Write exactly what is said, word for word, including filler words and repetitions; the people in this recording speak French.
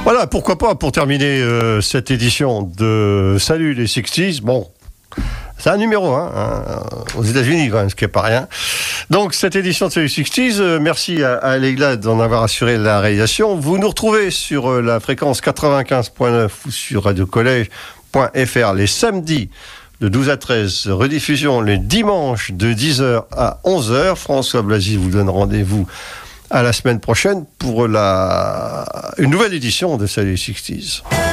Voilà, pourquoi pas, pour terminer euh, cette édition de Salut les sixties, bon, c'est un numéro un hein, aux États-Unis quand même, ce qui n'est pas rien. Donc cette édition de Salut sixties, euh, merci à, à Leïla d'en avoir assuré la réalisation. Vous nous retrouvez sur euh, la fréquence quatre-vingt-quinze point neuf ou sur radio collège point f r les samedis de douze à treize, rediffusion les dimanches de dix heures à onze heures. François Blasi vous donne rendez-vous à la semaine prochaine pour la... une nouvelle édition de Salut les sixties.